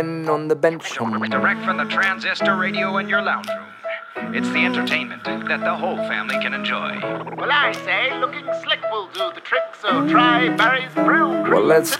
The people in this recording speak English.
on the bench. Direct from the transistor radio in your lounge room. It's the entertainment that the whole family can enjoy. Well, I say looking slick will do the trick, so try Barry's Brew. Well, let's